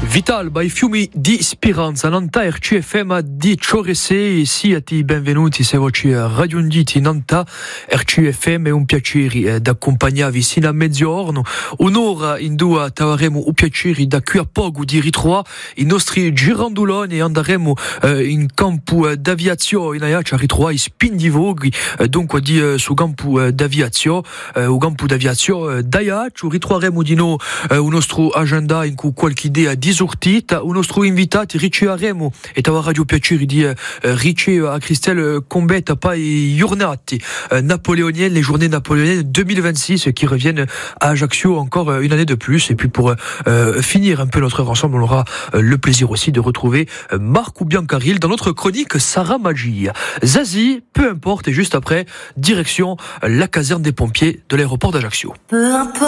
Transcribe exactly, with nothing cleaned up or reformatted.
Vital, by fiumi di Speranza, Nanta R C F M di Ciorese, siate benvenuti se voci raggiungiti Nanta R C F M, è un piacere d'accompagnarvi sino a mezzogiorno, un'ora in due avremo un piacere da qui a poco di ritrovare i nostri girandoloni e andremo eh, in campo d'aviazione, in Aiaccia a ritrovare i spindivoghi, eh, dunque di eh, su campo eh, d'aviazione, eh, un campo d'aviazione d'Aiaccia, ritroveremo di nuovo eh, un nostro agenda in cui qualche idea disortita, un nostro invitato riceveremo e a radio piacere di eh, ricevere a Christelle Combetta poi giornate eh, napoléoniennes, les journées napoléoniennes deux mille vingt-six qui reviennent à Ajaccio encore une année de plus. Et puis pour euh, finir un peu notre ensemble, on aura euh, le plaisir aussi de retrouver euh, Marco Biancaril dans notre chronique Sarah Magia. Zazie, peu importe, et juste après, direction la caserne des pompiers de l'aéroport d'Ajaccio. Peu importe.